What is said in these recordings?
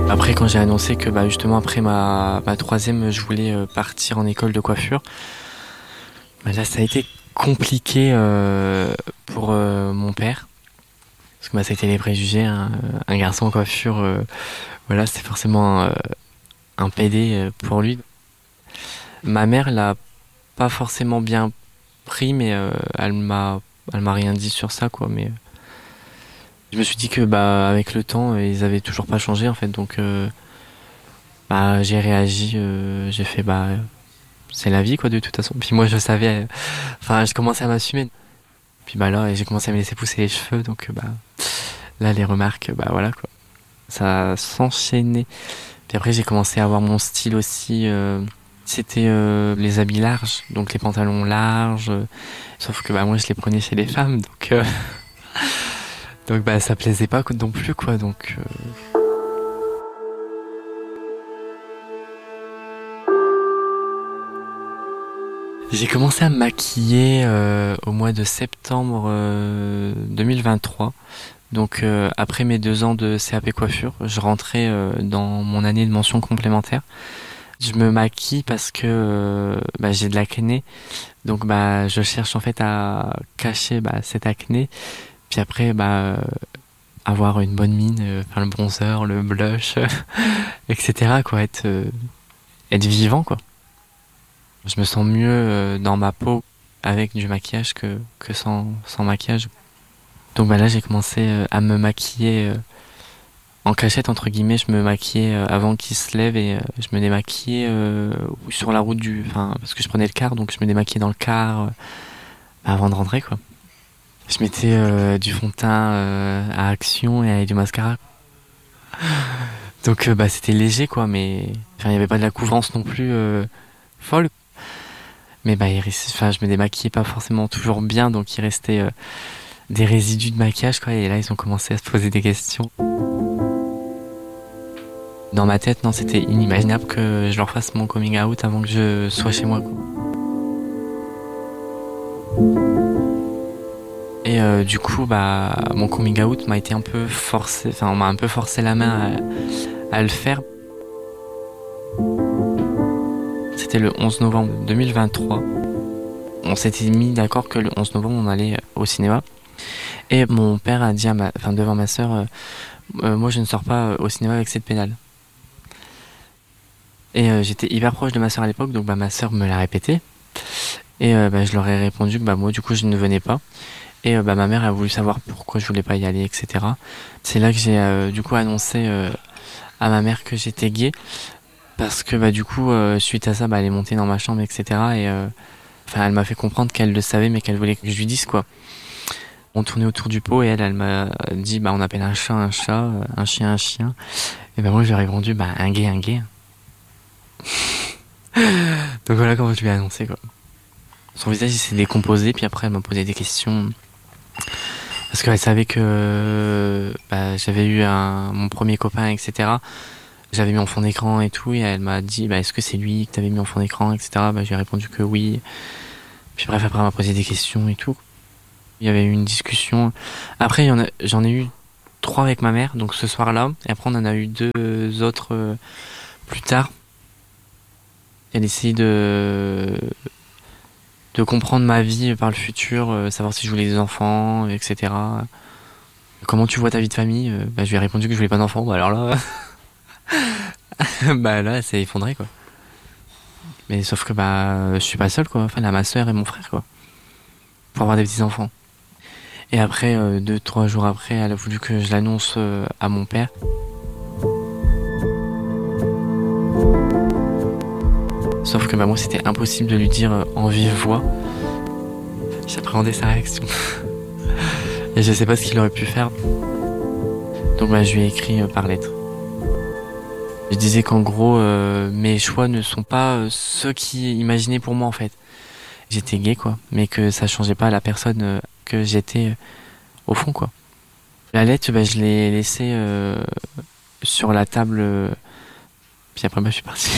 Après, quand j'ai annoncé que justement après ma troisième, je voulais partir en école de coiffure, là ça a été compliqué pour mon père. Parce que ça a été les préjugés, hein. Un garçon en coiffure, voilà, c'est forcément un PD pour lui. Ma mère l'a pas forcément bien pris, mais elle m'a rien dit sur ça, quoi. Mais je me suis dit que avec le temps, ils avaient toujours pas changé en fait, donc j'ai réagi, j'ai fait c'est la vie quoi de toute façon. Puis moi je savais, enfin je commençais à m'assumer. Puis là j'ai commencé à me laisser pousser les cheveux, donc là les remarques, voilà quoi. Ça s'enchaînait. Puis après j'ai commencé à avoir mon style aussi. C'était les habits larges, donc les pantalons larges. Sauf que moi je les prenais chez les femmes, donc ça plaisait pas non plus quoi. Donc j'ai commencé à me maquiller au mois de septembre 2023. Donc après mes 2 ans de CAP coiffure, je rentrais dans mon année de mention complémentaire. Je me maquille parce que j'ai de l'acné, donc je cherche en fait à cacher cette acné, puis après avoir une bonne mine, faire le bronzer, le blush, etc. quoi, être vivant quoi. Je me sens mieux dans ma peau avec du maquillage que sans maquillage. Donc là j'ai commencé à me maquiller en cachette entre guillemets. Je me maquillais avant qu'il se lève et je me démaquillais sur la route parce que je prenais le car, donc je me démaquillais dans le car avant de rentrer quoi. Je mettais du fond de teint à Action et du mascara. Donc c'était léger quoi, mais il y avait pas de la couvrance non plus folle. Mais je me démaquillais pas forcément toujours bien, donc il restait des résidus de maquillage quoi, et là ils ont commencé à se poser des questions. Dans ma tête, non, c'était inimaginable que je leur fasse mon coming out avant que je sois chez moi quoi. Et du coup mon coming out m'a été un peu forcé, on m'a un peu forcé la main à le faire. C'était le 11 novembre 2023. On s'était mis d'accord que le 11 novembre on allait au cinéma. Et mon père a dit devant ma sœur, moi je ne sors pas au cinéma avec cette pédale. Et j'étais hyper proche de ma sœur à l'époque, donc ma sœur me l'a répété. Et je leur ai répondu que moi du coup je ne venais pas. Et ma mère a voulu savoir pourquoi je voulais pas y aller, etc. C'est là que j'ai du coup annoncé à ma mère que j'étais gay. Parce que du coup suite à ça elle est montée dans ma chambre, etc. Et elle m'a fait comprendre qu'elle le savait mais qu'elle voulait que je lui dise quoi. On tournait autour du pot et elle m'a dit on appelle un chat un chat, un chien un chien. Et moi je lui ai répondu un gay un gay. Donc voilà comment je lui ai annoncé quoi. Son visage il s'est décomposé, puis après elle m'a posé des questions parce qu'elle savait que j'avais eu mon premier copain, etc. J'avais mis en fond d'écran et tout, et elle m'a dit est-ce que c'est lui que t'avais mis en fond d'écran, etc. J'ai répondu que oui. Puis bref, après elle m'a posé des questions et tout. Il y avait eu une discussion. Après j'en ai eu 3 avec ma mère, donc ce soir-là, et après on en a eu 2 autres plus tard. Elle essayait de comprendre ma vie par le futur, savoir si je voulais des enfants, etc. Comment tu vois ta vie de famille? Je lui ai répondu que je voulais pas d'enfants. Alors là, là, elle s'est effondrée quoi. Mais sauf que je suis pas seul quoi. Enfin, là, ma soeur et mon frère quoi, pour avoir des petits enfants. Et après, 2-3 jours après, elle a voulu que je l'annonce à mon père. Sauf que moi, c'était impossible de lui dire en vive voix. J'appréhendais sa réaction. Et je sais pas ce qu'il aurait pu faire. Donc je lui ai écrit par lettre. Je disais qu'en gros, mes choix ne sont pas ceux qui imaginaient pour moi en fait. J'étais gay quoi, mais que ça changeait pas la personne que j'étais au fond quoi. La lettre, je l'ai laissée sur la table. Puis après, je suis parti.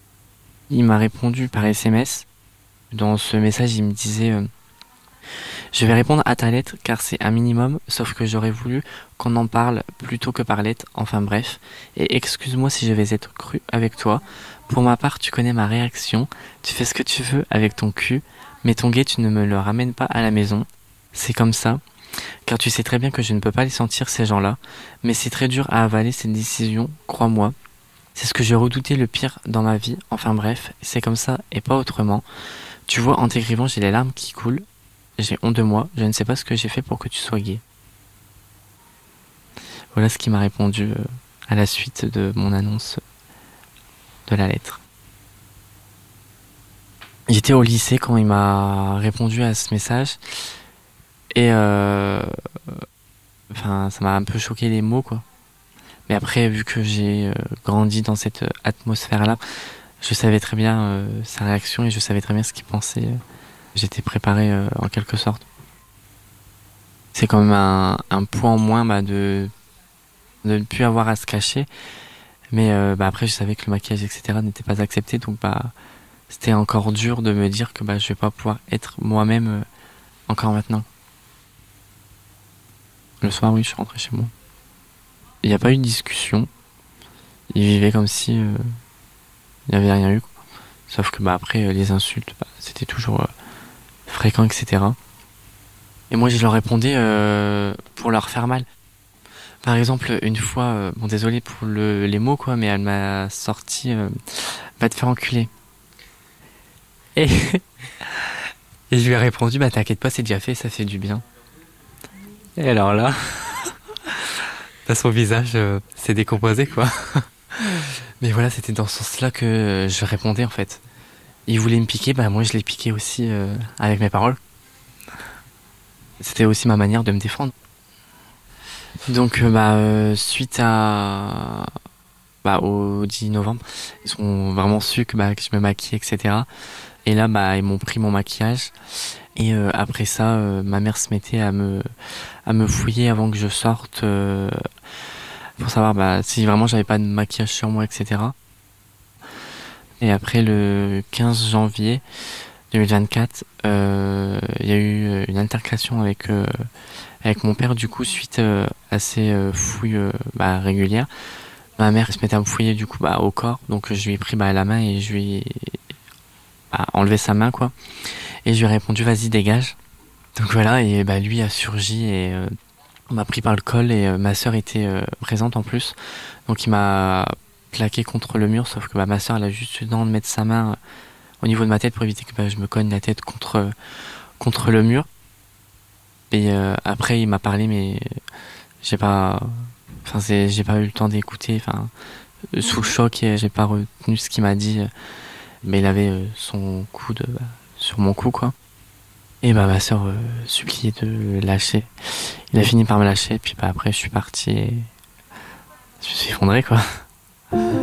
Il m'a répondu par SMS. Dans ce message, il me disait Je vais répondre à ta lettre car c'est un minimum, sauf que j'aurais voulu qu'on en parle plutôt que par lettre, enfin bref. Et excuse-moi si je vais être cru avec toi. Pour ma part, tu connais ma réaction, tu fais ce que tu veux avec ton cul, mais ton gay, tu ne me le ramènes pas à la maison. C'est comme ça, car tu sais très bien que je ne peux pas les sentir ces gens-là, mais c'est très dur à avaler cette décision, crois-moi. C'est ce que je redoutais le pire dans ma vie, enfin bref, c'est comme ça et pas autrement. Tu vois, en t'écrivant, j'ai les larmes qui coulent. J'ai honte de moi, je ne sais pas ce que j'ai fait pour que tu sois gay. Voilà ce qu'il m'a répondu à la suite de mon annonce de la lettre. J'étais au lycée quand il m'a répondu à ce message et enfin ça m'a un peu choqué les mots quoi. Mais après vu que j'ai grandi dans cette atmosphère-là, je savais très bien sa réaction et je savais très bien ce qu'il pensait. J'étais préparé en quelque sorte. C'est quand même un point en moins de ne plus avoir à se cacher. Mais après, je savais que le maquillage, etc. n'était pas accepté. Donc c'était encore dur de me dire que je vais pas pouvoir être moi-même encore maintenant. Le soir, oui, je suis rentré chez moi. Il n'y a pas eu de discussion. Il vivait comme si il n'y avait rien eu, quoi. Sauf que après, les insultes, c'était toujours fréquent, etc. Et moi, je leur répondais pour leur faire mal. Par exemple, une fois, bon désolé pour les mots quoi, mais elle m'a sorti va te faire enculer. Et, et je lui ai répondu t'inquiète pas, c'est déjà fait, ça fait du bien. Et alors là, son visage s'est décomposé quoi. Mais voilà, c'était dans ce sens-là que je répondais en fait. Il voulait me piquer, moi je l'ai piqué aussi avec mes paroles. C'était aussi ma manière de me défendre. Donc suite au 10 novembre, ils ont vraiment su que je me maquille, etc. Et là, ils m'ont pris mon maquillage. Et après ça, ma mère se mettait à me fouiller avant que je sorte pour savoir si vraiment j'avais pas de maquillage sur moi, etc. Et après le 15 janvier 2024, il y a eu une altercation avec mon père du coup suite à ces fouilles régulières. Ma mère se mettait à me fouiller du coup au corps, donc je lui ai pris la main et je lui ai enlevé sa main quoi. Et je lui ai répondu vas-y dégage. Donc voilà, et lui a surgi et on m'a pris par le col et ma sœur était présente en plus. Donc il m'a plaqué contre le mur, sauf que ma sœur elle a juste eu le temps de mettre sa main au niveau de ma tête pour éviter que je me cogne la tête contre le mur. Et après il m'a parlé mais j'ai pas eu le temps d'écouter, sous le choc et j'ai pas retenu ce qu'il m'a dit. Mais il avait son coude sur mon cou quoi. Et ma sœur suppliait de lâcher. Il a fini par me lâcher, puis après je suis parti et je me suis effondré quoi.